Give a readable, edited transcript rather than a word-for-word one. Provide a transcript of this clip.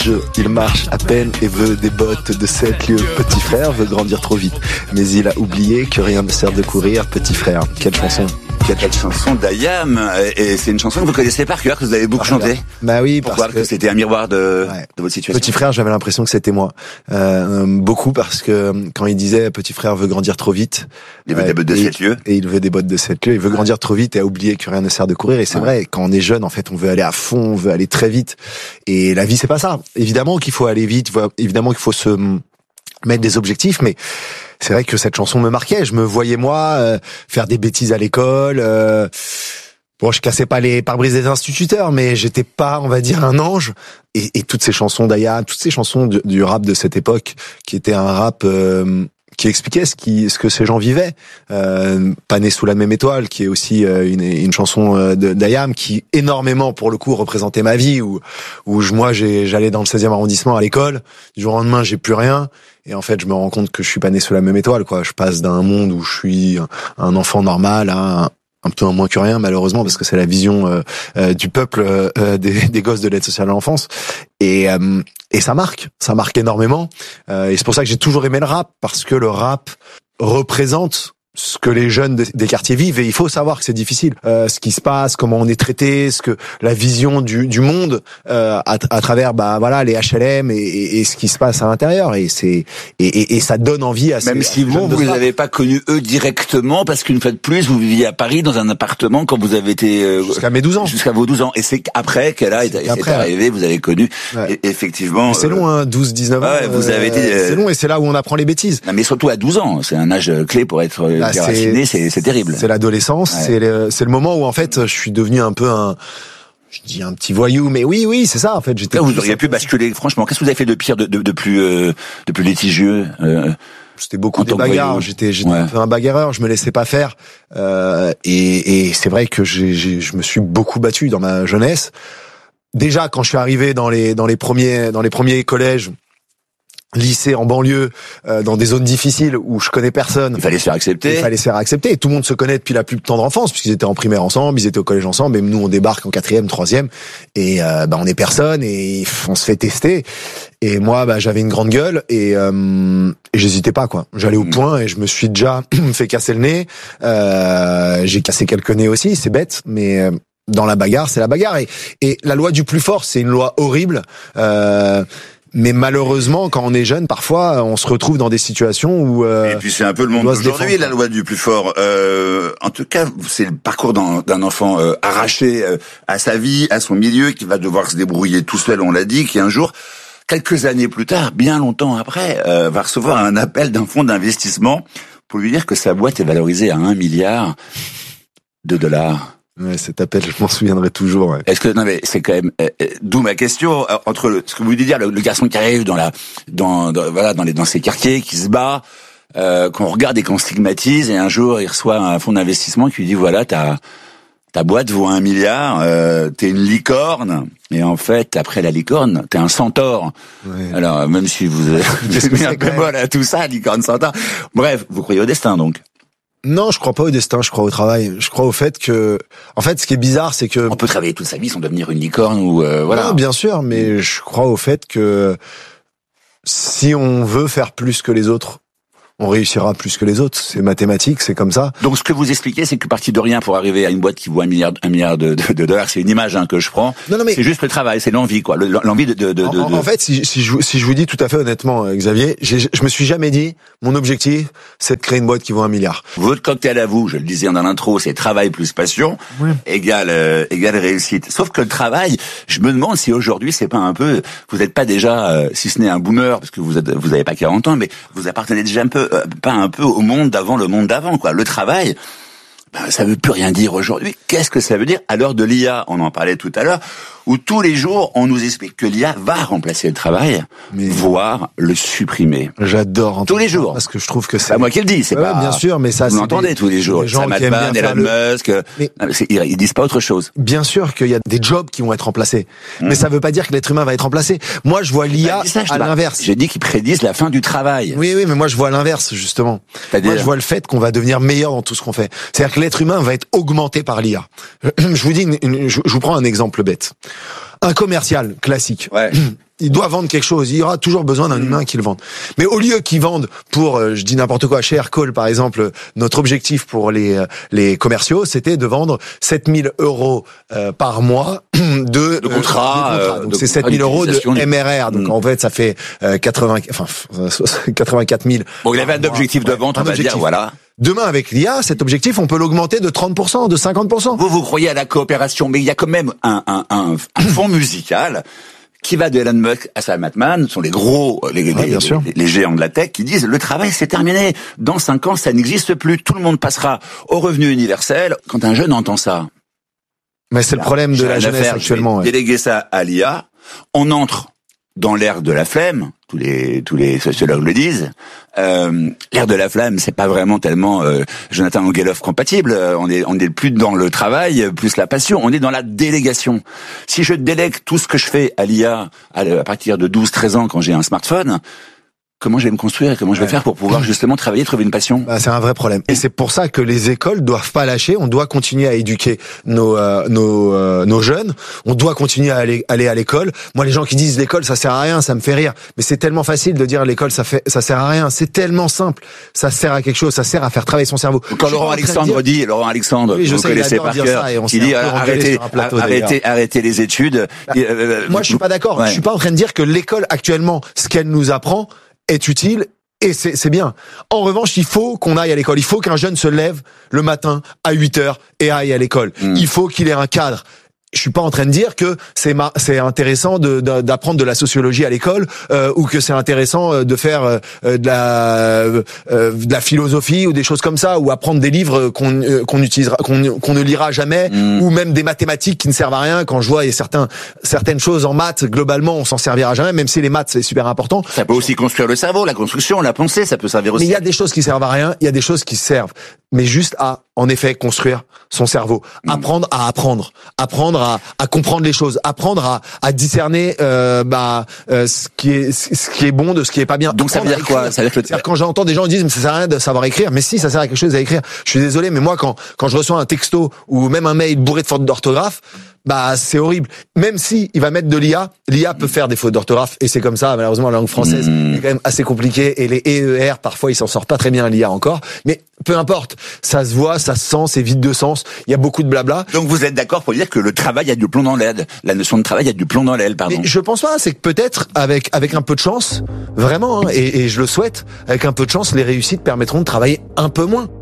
Il marche à peine et veut des bottes de 7 lieues. Petit frère veut grandir trop vite. Mais il a oublié que rien ne sert de courir. Petit frère. Quelle chanson. Quelle chanson d'Ayam. Et c'est une chanson que vous connaissez par cœur, que vous avez beaucoup chanté. Bah oui, pourquoi? Parce que c'était un miroir de votre situation. Petit frère, j'avais l'impression que c'était moi. Beaucoup parce que quand il disait petit frère veut grandir trop vite. Il veut des bottes de 7 lieues. Et il veut des bottes de 7 lieues. Il veut grandir trop vite et a oublié que rien ne sert de courir. Et c'est vrai, quand on est jeune, en fait, on veut aller à fond, on veut aller très vite. Et la vie, c'est pas ça. Évidemment qu'il faut aller vite, évidemment qu'il faut se mettre des objectifs, mais c'est vrai que cette chanson me marquait. Je me voyais moi faire des bêtises à l'école. Bon, je cassais pas les pare-brises des instituteurs, mais j'étais pas, on va dire, un ange. Et toutes ces chansons d'Ayam, toutes ces chansons du rap de cette époque, qui était un rap qui expliquait ce que ces gens vivaient. Pas né sous la même étoile, qui est aussi une chanson d'Ayam qui énormément pour le coup représentait ma vie, où moi j'allais dans le 16e arrondissement à l'école, du jour au lendemain j'ai plus rien, et en fait je me rends compte que je suis pas né sous la même étoile, quoi. Je passe d'un monde où je suis un enfant normal à un peu un moins que rien, malheureusement, parce que c'est la vision du peuple des gosses de l'aide sociale à l'enfance. Et ça marque énormément. Et c'est pour ça que j'ai toujours aimé le rap, parce que le rap représente ce que les jeunes des quartiers vivent, et il faut savoir que c'est difficile. Ce qui se passe, comment on est traité, ce que la vision du monde à travers les HLM et ce qui se passe à l'intérieur, et ça donne envie à ces même si vous les avez pas connus eux directement, parce qu'une fois de plus vous viviez à Paris dans un appartement quand vous avez été jusqu'à mes 12 ans. Jusqu'à vos 12 ans, et c'est après qu'elle est arrivé, vous avez connu effectivement. Mais c'est long, hein, 12 19 ans. Vous avez été c'est long, et c'est là où on apprend les bêtises. Non, mais surtout à 12 ans, c'est un âge clé pour être déraciné, c'est terrible. C'est l'adolescence, c'est le moment où en fait je suis devenu un peu un petit voyou, mais oui, c'est ça en fait. Là, vous auriez pu basculer. Franchement, qu'est-ce que vous avez fait de pire, de plus litigieux? C'était beaucoup de bagarres. J'étais un peu un bagarreur. Je me laissais pas faire. Et c'est vrai que je me suis beaucoup battu dans ma jeunesse. Déjà quand je suis arrivé dans les premiers collèges, lycée en banlieue, dans des zones difficiles où je connais personne. Il fallait se faire accepter. Et tout le monde se connaît depuis la plus tendre enfance, puisqu'ils étaient en primaire ensemble, ils étaient au collège ensemble, et nous on débarque en 4e, 3e, et on est personne, et on se fait tester. Et moi, j'avais une grande gueule, et j'hésitais pas, quoi. J'allais au point, et je me suis déjà fait casser le nez. J'ai cassé quelques nez aussi, c'est bête, mais dans la bagarre, c'est la bagarre. Et la loi du plus fort, c'est une loi horrible. Mais malheureusement, quand on est jeune, parfois, on se retrouve dans des situations où... Et puis c'est un peu le monde d'aujourd'hui, la loi du plus fort. En tout cas, c'est le parcours d'un enfant arraché à sa vie, à son milieu, qui va devoir se débrouiller tout seul, on l'a dit, qui un jour, quelques années plus tard, bien longtemps après, va recevoir un appel d'un fonds d'investissement pour lui dire que sa boîte est valorisée à 1 milliard de dollars. Ouais, cet appel, je m'en souviendrai toujours. Ouais. Est-ce que non mais c'est quand même d'où ma question entre ce que vous voulez dire, le garçon qui arrive dans ces quartiers, qui se bat, qu'on regarde et qu'on stigmatise, et un jour il reçoit un fonds d'investissement qui lui dit voilà, ta boîte vaut 1 milliard, t'es une licorne, et en fait après la licorne t'es un centaure. Ouais. Alors même si vous avez mis un peu mal à tout ça, licorne, centaure, bref, vous croyez au destin donc? Non, je crois pas au destin, je crois au travail. Je crois au fait que, en fait, ce qui est bizarre, c'est que... On peut travailler toute sa vie sans devenir une licorne ou voilà. Non, bien sûr, mais je crois au fait que si on veut faire plus que les autres, on réussira plus que les autres. C'est mathématique, c'est comme ça. Donc ce que vous expliquez, c'est que parti de rien pour arriver à une boîte qui vaut 1 milliard de dollars, c'est une image que je prends. Non, mais c'est juste le travail, c'est l'envie, quoi. L'envie En fait, si je vous dis tout à fait honnêtement, Xavier, je me suis jamais dit, mon objectif, c'est de créer une boîte qui vaut 1 milliard. Votre cocktail à vous, je le disais dans l'intro, c'est travail plus passion, égale réussite. Sauf que le travail, je me demande si aujourd'hui c'est pas un peu, vous n'êtes pas déjà, si ce n'est un boomer, parce que vous avez pas 40 ans, mais vous appartenez déjà pas un peu au monde d'avant, quoi. Le travail, ça veut plus rien dire aujourd'hui. Qu'est-ce que ça veut dire à l'heure de l'IA? On en parlait tout à l'heure, où tous les jours, on nous explique que l'IA va remplacer le travail, voire le supprimer. J'adore. Tous les jours. Parce que je trouve que c'est... pas moi qui le dis, c'est pas... bien sûr, mais ça, vous l'entendez tous les jours. Sam Altman, Elon Musk, ils disent pas autre chose. Bien sûr qu'il y a des jobs qui vont être remplacés. Mais ça veut pas dire que l'être humain va être remplacé. Moi, je vois l'IA à l'inverse. J'ai dit qu'ils prédisent la fin du travail. Oui, mais moi, je vois l'inverse, justement. Moi, je vois le fait qu'on va devenir meilleur dans tout ce qu'on fait. C'est-à-dire que l'être humain va être augmenté par l'IA. Je vous dis, je vous prends un exemple bête. Un commercial classique. Ouais. Il doit vendre quelque chose. Il y aura toujours besoin d'un humain qui le vende. Mais au lieu qu'ils vendent pour, je dis n'importe quoi, chez Aircall par exemple, notre objectif pour les commerciaux, c'était de vendre 7 000 € par mois de contrat. Donc c'est 7 000 € de MRR. Donc en fait, ça fait 84 000. Bon, il avait un objectif de vente, on va dire, voilà. Demain, avec l'IA, cet objectif, on peut l'augmenter de 30%, de 50%. Vous croyez à la coopération, mais il y a quand même un fond musical qui va de Elon Musk à Sam Altman, sont les gros, les géants de la tech, qui disent le travail c'est terminé. Dans 5 ans, ça n'existe plus. Tout le monde passera au revenu universel. Quand un jeune entend ça, mais c'est le problème de la jeunesse actuellement. Ouais. Déléguer ça à l'IA, on entre dans l'ère de la flemme. Tous les sociologues le disent. L'ère de la flamme, c'est pas vraiment tellement Jonathan Angelov compatible. On est plus dans le travail, plus la passion. On est dans la délégation. Si je délègue tout ce que je fais à l'IA à partir de 12-13 ans quand j'ai un smartphone, comment je vais me construire, comment je vais faire pour pouvoir justement travailler, trouver une passion? Bah, c'est un vrai problème. Et c'est pour ça que les écoles doivent pas lâcher. On doit continuer à éduquer nos jeunes. On doit continuer à aller à l'école. Moi, les gens qui disent l'école, ça sert à rien, ça me fait rire. Mais c'est tellement facile de dire l'école, ça sert à rien. C'est tellement simple. Ça sert à quelque chose. Ça sert à faire travailler son cerveau. Quand Laurent Alexandre, oui, vous connaissez par cœur, il dit arrêtez les études. Moi, je suis pas d'accord. Ouais. Je suis pas en train de dire que l'école actuellement, ce qu'elle nous apprend, est utile et c'est bien. En revanche, il faut qu'on aille à l'école. Il faut qu'un jeune se lève le matin à 8h et aille à l'école. Il faut qu'il ait un cadre. Je suis pas en train de dire que c'est intéressant d'apprendre de la sociologie à l'école ou que c'est intéressant de faire de la philosophie ou des choses comme ça, ou apprendre des livres qu'on ne lira jamais, ou même des mathématiques qui ne servent à rien. Quand je vois certaines choses en maths, globalement on s'en servira jamais, même si les maths c'est super important. Ça peut aussi construire le cerveau, la construction, la pensée, ça peut servir aussi. Mais il y a des choses qui servent à rien, il y a des choses qui servent, mais juste à, en effet, construire son cerveau, apprendre à apprendre à comprendre les choses, apprendre à discerner ce qui est bon de ce qui est pas bien. Donc ça veut dire quoi? Ça veut dire que quand j'entends des gens dire mais ça sert à rien de savoir écrire, mais si, ça sert à quelque chose à écrire. Je suis désolé, mais moi quand je reçois un texto ou même un mail bourré de fautes d'orthographe, c'est horrible. Même si il va mettre de l'IA peut faire des fautes d'orthographe, et c'est comme ça. Malheureusement, la langue française est quand même assez compliquée, et les EER parfois ils s'en sortent pas très bien, l'IA encore. Mais peu importe, ça se voit, ça se sent, c'est vide de sens. Il y a beaucoup de blabla. Donc vous êtes d'accord pour dire que le travail a du plomb dans l'aile. La notion de travail a du plomb dans l'aile, pardon. Mais je pense pas. C'est que peut-être avec un peu de chance, vraiment, et je le souhaite, avec un peu de chance, les réussites permettront de travailler un peu moins.